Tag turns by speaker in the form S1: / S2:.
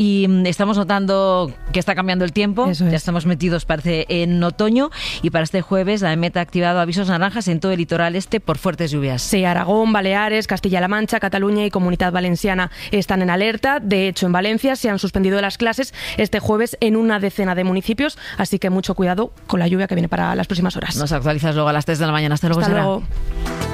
S1: y estamos notando que está cambiando el tiempo.
S2: Eso es.
S1: Ya estamos metidos, parece, en otoño, y para este jueves la EMET ha activado avisos naranjas en todo el litoral este por fuertes lluvias.
S2: Sí, Aragón, Baleares, Castilla-La Mancha, Cataluña y Comunidad Valenciana están en alerta. De hecho, en Valencia se han suspendido las clases este jueves en una decena de municipios, así que mucho cuidado con la lluvia que viene para las próximas horas.
S1: Nos actualizas luego a las 3 de la mañana. Hasta luego,
S2: Hasta
S1: Sara.
S2: luego.